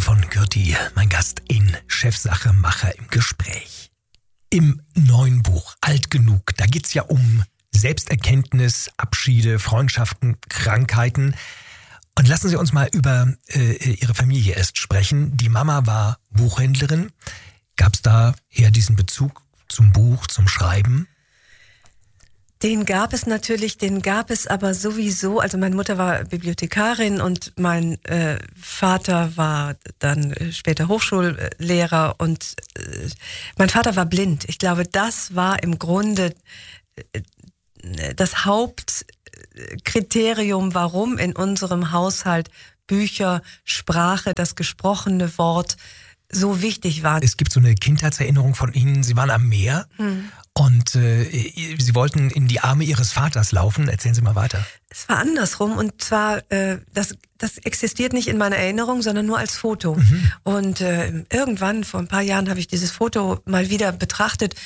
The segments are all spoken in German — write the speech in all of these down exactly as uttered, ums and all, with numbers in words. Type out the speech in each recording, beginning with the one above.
Iltiko von Kürti, mein Gast in Chefsache Macher im Gespräch. Im neuen Buch Alt genug, da geht's ja um Selbsterkenntnis, Abschiede, Freundschaften, Krankheiten. Und lassen Sie uns mal über äh, Ihre Familie erst sprechen. Die Mama war Buchhändlerin. Gab's da eher diesen Bezug zum Buch, zum Schreiben? Den gab es natürlich, den gab es aber sowieso, also meine Mutter war Bibliothekarin und mein äh, Vater war dann äh, später Hochschullehrer und äh, mein Vater war blind. Ich glaube, das war im Grunde äh, das Hauptkriterium, warum in unserem Haushalt Bücher, Sprache, das gesprochene Wort so wichtig war. Es gibt so eine Kindheitserinnerung von Ihnen, Sie waren am Meer. Hm. Und äh, Sie wollten in die Arme Ihres Vaters laufen. Erzählen Sie mal weiter. Es war andersrum und zwar, äh, das, das existiert nicht in meiner Erinnerung, sondern nur als Foto. Mhm. Und äh, irgendwann, vor ein paar Jahren, habe ich dieses Foto mal wieder betrachtet.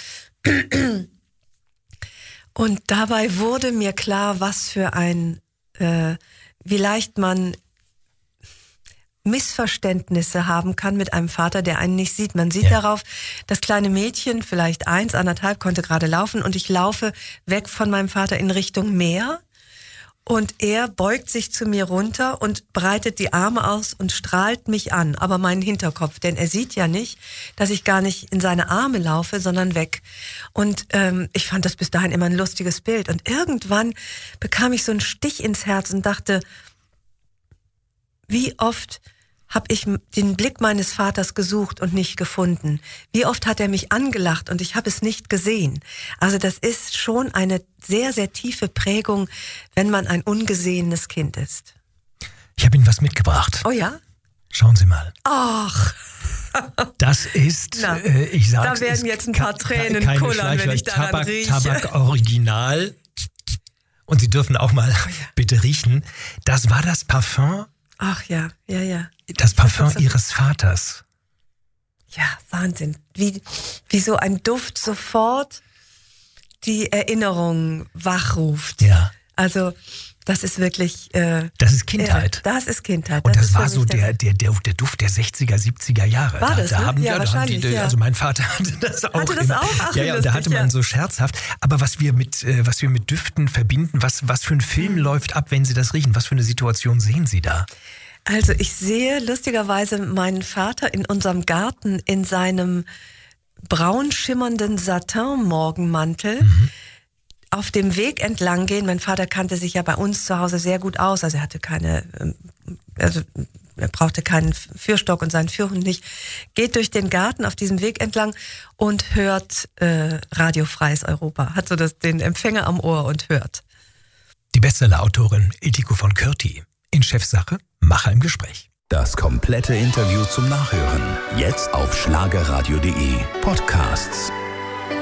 Und dabei wurde mir klar, was für ein, äh, wie leicht man Missverständnisse haben kann mit einem Vater, der einen nicht sieht. Man sieht ja darauf, das kleine Mädchen, vielleicht eins, anderthalb, konnte gerade laufen und ich laufe weg von meinem Vater in Richtung Meer und er beugt sich zu mir runter und breitet die Arme aus und strahlt mich an, aber meinen Hinterkopf, denn er sieht ja nicht, dass ich gar nicht in seine Arme laufe, sondern weg. Und ähm, ich fand das bis dahin immer ein lustiges Bild und irgendwann bekam ich so einen Stich ins Herz und dachte, wie oft habe ich den Blick meines Vaters gesucht und nicht gefunden? Wie oft hat er mich angelacht und ich habe es nicht gesehen? Also das ist schon eine sehr, sehr tiefe Prägung, wenn man ein ungesehenes Kind ist. Ich habe Ihnen was mitgebracht. Oh ja? Schauen Sie mal. Ach. Das ist, Na, äh, ich sage, da werden jetzt ein paar Tränen kullern, wenn ich daran Tabak, rieche. Tabak Original. Und Sie dürfen auch mal oh ja. bitte riechen. Das war das Parfum. Ach ja, ja, ja. Das Parfum so Ihres Vaters. Ja, Wahnsinn. Wie, wie so ein Duft sofort die Erinnerung wachruft. Ja. Also, das ist wirklich... Äh, das ist Kindheit. Äh, das ist Kindheit. Und das, das war so der, der, der, der Duft der sechziger, siebziger Jahre. War da, das, da ne? haben, ja, ja, da haben die, ja. Also mein Vater hatte das auch. Hatte das immer. auch? Ach, ja, ja, und da hatte man ja. so scherzhaft. Aber was wir mit, äh, was wir mit Düften verbinden, was, was für ein Film mhm. läuft ab, wenn Sie das riechen? Was für eine Situation sehen Sie da? Also ich sehe lustigerweise meinen Vater in unserem Garten in seinem braun schimmernden Satin-Morgenmantel mhm. auf dem Weg entlang gehen. Mein Vater kannte sich ja bei uns zu Hause sehr gut aus. Also er hatte keine, also er brauchte keinen Führstock und seinen Führhund nicht. Geht durch den Garten auf diesem Weg entlang und hört äh, Radio Freies Europa. Hat so das, den Empfänger am Ohr und hört. Die Bestseller-Autorin Iltiko von Kürti. In Chefsache, Macher im Gespräch. Das komplette Interview zum Nachhören. Jetzt auf schlagerradio punkt de Podcasts.